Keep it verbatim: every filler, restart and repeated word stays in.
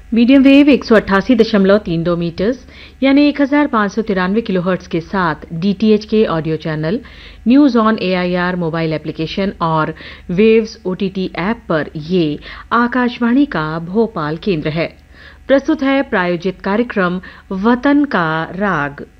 Medium wave एक सौ अट्ठासी दशमलव तीन दो मीटर्स यानी एक हज़ार पाँच सौ तिरानवे किलोहर्ट्ज के साथ डीटीएच के audio channel, news on AIR mobile application और वेव्स ओटीटी ऐप पर ये आकाशवाणी का भोपाल केंद्र है। प्रस्तुत है प्रायोजित कार्यक्रम वतन का राग।